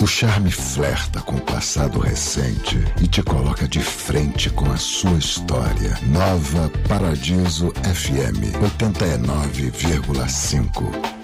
O charme flerta com o passado recente e te coloca de frente com a sua história. Nova Paradiso FM 89,5.